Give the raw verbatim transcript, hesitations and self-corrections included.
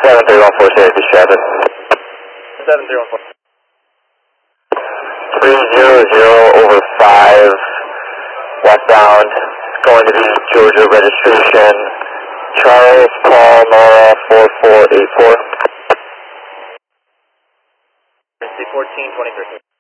seven three one four, safety traffic. seven three one four. three zero zero over five, westbound, going to be Georgia registration, Charles Paul Nora four four eight four. fourteen twenty-three.